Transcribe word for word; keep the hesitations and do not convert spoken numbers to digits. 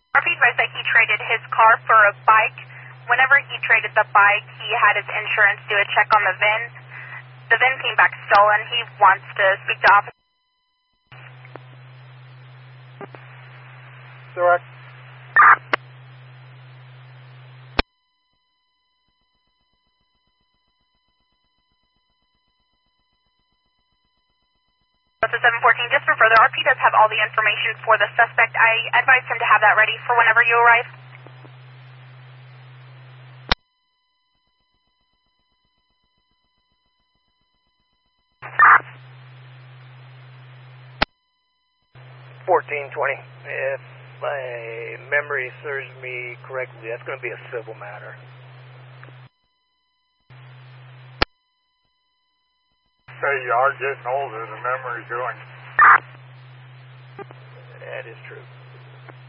R P advised that he traded his car for a bike. Whenever he traded the bike, he had his insurance do a check on the V I N. The V I N came back stolen. He wants to speak to officer. Direct. That's a seven fourteen. Just for further, R P does have all the information for the suspect. I advise him to have that ready for whenever you arrive. fourteen twenty. If my memory serves me correctly, that's going to be a civil matter. Say you are getting older, the memory's going. That is true.